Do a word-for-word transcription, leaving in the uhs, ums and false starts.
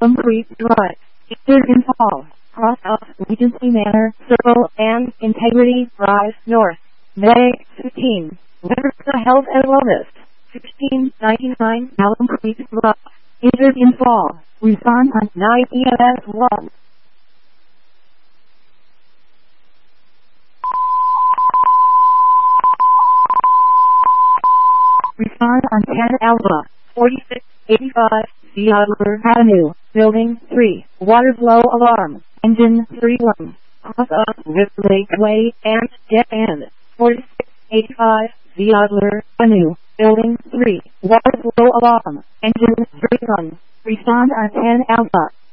Malum Creek Drive, Eastern Falls, cross of Regency Manor Circle and Integrity Drive North, May fifteenth. River Health and Wellness, sixteen ninety-nine Malum Creek Drive, Eastern Falls. Respond on nine E M S one. Respond on ten Alpha, forty-six eighty-five Theodore Avenue, Building three, water flow alarm, engine three one, off of River Lake Way and dead end, forty-six eighty-five Theodore Avenue, Building three, water flow alarm, engine three one. Respond on ten Alpha.